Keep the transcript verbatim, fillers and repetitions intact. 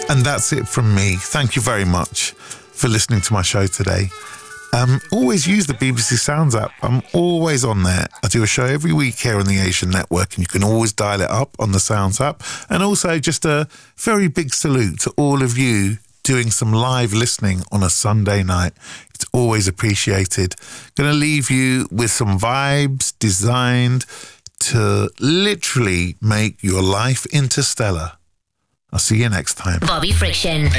And that's it from me. Thank you very much for listening to my show today. Um, always use the B B C Sounds app. I'm always on there. I do a show every week here on the Asian Network, and you can always dial it up on the Sounds app. And also just a very big salute to all of you doing some live listening on a Sunday night. It's always appreciated. Going to leave you with some vibes designed to literally make your life interstellar. I'll see you next time. Bobby Friction.